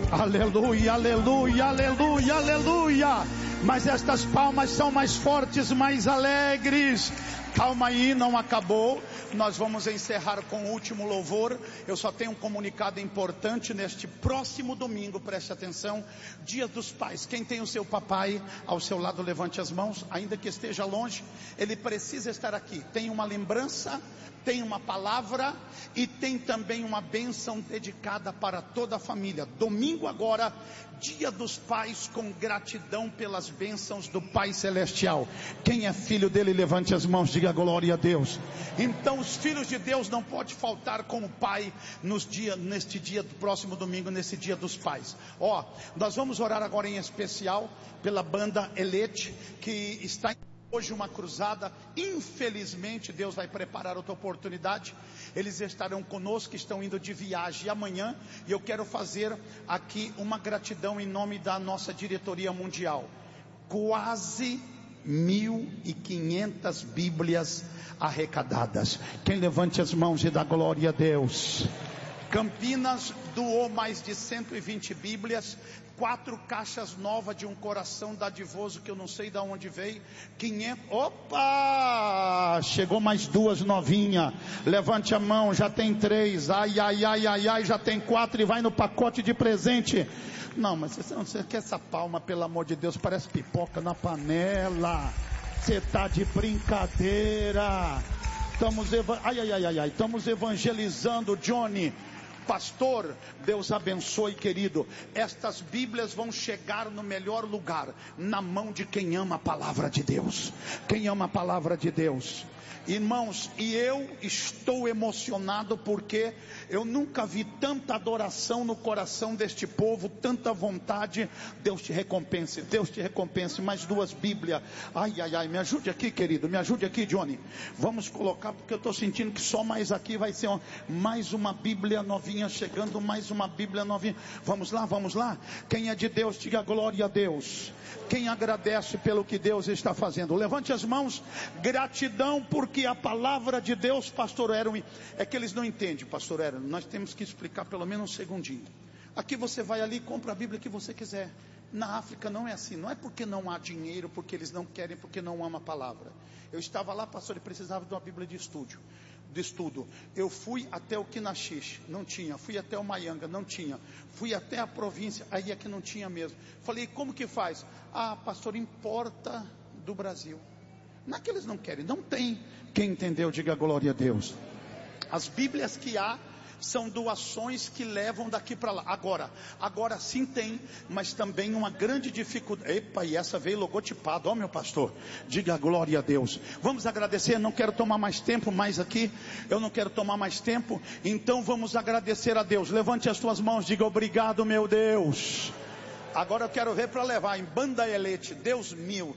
Aleluia, aleluia, aleluia, aleluia. Mas estas palmas são mais fortes, mais alegres. Calma aí, não acabou. Nós vamos encerrar com o último louvor. Eu só tenho um comunicado importante neste próximo domingo, preste atenção. Dia dos Pais. Quem tem o seu papai ao seu lado, levante as mãos. Ainda que esteja longe, ele precisa estar aqui. Tem uma lembrança, tem uma palavra e tem também uma bênção dedicada para toda a família. Domingo agora, Dia dos Pais, com gratidão pelas bênçãos do Pai Celestial. Quem é filho dele, levante as mãos, diga glória a Deus. Então os filhos de Deus não podem faltar com o Pai neste dia do próximo domingo, nesse Dia dos Pais. Nós vamos orar agora em especial pela banda Elete, que está hoje uma cruzada. Infelizmente Deus vai preparar outra oportunidade. Eles estarão conosco, estão indo de viagem amanhã. E eu quero fazer aqui uma gratidão em nome da nossa diretoria mundial. Quase 1.500 Bíblias arrecadadas. Quem levante as mãos e dá glória a Deus. Campinas doou mais de 120 Bíblias, 4 caixas novas de um coração dadivoso que eu não sei de onde veio, 500, opa, chegou mais 2 novinhas, levante a mão, já tem 3, ai, já tem 4 e vai no pacote de presente. Não, mas você quer essa palma, pelo amor de Deus, parece pipoca na panela, você está de brincadeira. Estamos evangelizando, Johnny. Pastor, Deus abençoe, querido. Estas Bíblias vão chegar no melhor lugar, na mão de quem ama a palavra de Deus. Quem ama a palavra de Deus. Irmãos, e eu estou emocionado porque eu nunca vi tanta adoração no coração deste povo, tanta vontade. Deus te recompense, Deus te recompense. Mais 2 Bíblias. Ai, me ajude aqui, querido, me ajude aqui, Johnny. Vamos colocar, porque eu estou sentindo que só mais aqui vai ser mais uma Bíblia novinha chegando, mais uma Bíblia novinha. Vamos lá. Quem é de Deus, diga glória a Deus. Quem agradece pelo que Deus está fazendo, levante as mãos. Gratidão, porque a palavra de Deus, pastor Aaron, é que eles não entendem, pastor Aaron. Nós temos que explicar pelo menos um segundinho. Aqui você vai ali e compra a Bíblia que você quiser. Na África não é assim, não é porque não há dinheiro, porque eles não querem, porque não amam a palavra. Eu estava lá, pastor, e precisava de uma Bíblia de estudo. Eu fui até o Kinaxixe, não tinha. Fui até o Maianga, não tinha. Fui até a província, aí é que não tinha mesmo. Falei, como que faz? Pastor, importa do Brasil. Não é que eles não querem, não tem. Quem entendeu, diga glória a Deus. As Bíblias que há são doações que levam daqui para lá. Agora sim tem, mas também uma grande dificuldade. Epa, e essa veio logotipada, meu pastor, diga glória a Deus. Vamos agradecer, não quero tomar mais tempo, eu não quero tomar mais tempo, então vamos agradecer a Deus. Levante as tuas mãos, diga obrigado, meu Deus. Agora eu quero ver para levar em banda Elete, Deus mil,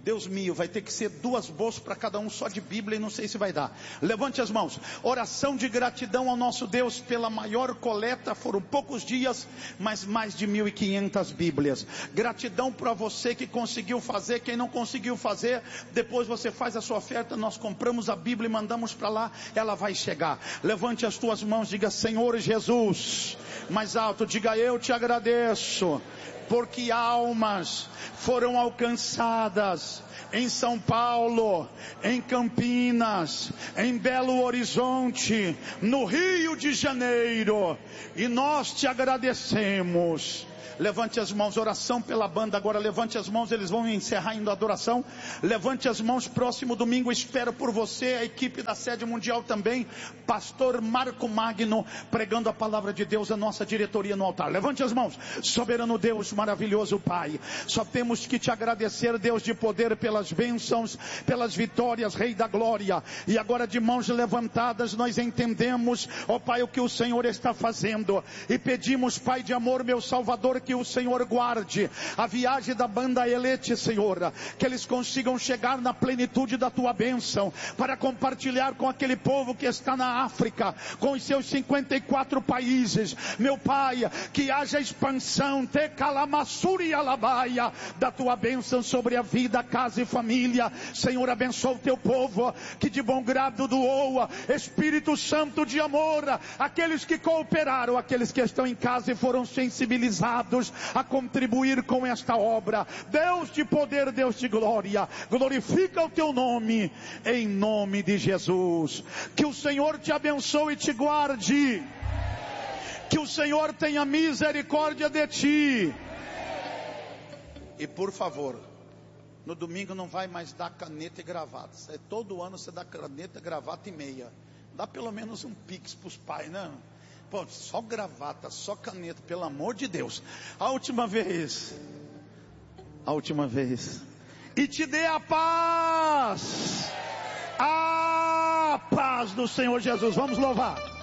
vai ter que ser 2 bolsas para cada um só de Bíblia e não sei se vai dar. Levante as mãos, oração de gratidão ao nosso Deus pela maior coleta, foram poucos dias, mas mais de 1.500 Bíblias. Gratidão para você que conseguiu fazer, quem não conseguiu fazer, depois você faz a sua oferta, nós compramos a Bíblia e mandamos para lá, ela vai chegar. Levante as tuas mãos, diga Senhor Jesus, mais alto, diga eu te agradeço, porque almas foram alcançadas em São Paulo, em Campinas, em Belo Horizonte, no Rio de Janeiro, e nós te agradecemos. Levante as mãos, oração pela banda agora, levante as mãos, eles vão encerrar indo a adoração. Levante as mãos, próximo domingo espero por você, a equipe da sede mundial também, pastor Marco Magno, pregando a palavra de Deus, a nossa diretoria no altar. Levante as mãos, soberano Deus, maravilhoso Pai, só temos que te agradecer, Deus de poder, pelas bênçãos, pelas vitórias, Rei da glória. E agora de mãos levantadas nós entendemos, ó Pai, o que o Senhor está fazendo, e pedimos, Pai de amor, meu Salvador, que o Senhor guarde a viagem da banda Elete, Senhor, que eles consigam chegar na plenitude da tua bênção, para compartilhar com aquele povo que está na África, com os seus 54 países, meu Pai, que haja expansão, Ramassuri Alabaia, da tua bênção sobre a vida, casa e família. Senhor, abençoa o teu povo, que de bom grado doou. Espírito Santo de amor, aqueles que cooperaram, aqueles que estão em casa e foram sensibilizados a contribuir com esta obra. Deus de poder, Deus de glória, glorifica o teu nome, em nome de Jesus. Que o Senhor te abençoe e te guarde. Que o Senhor tenha misericórdia de ti. E por favor, no domingo não vai mais dar caneta e gravata. Todo ano você dá caneta, gravata e meia. Dá pelo menos um pix para os pais, né? Pô, só gravata, só caneta, pelo amor de Deus. A última vez. E te dê a paz. A paz do Senhor Jesus. Vamos louvar.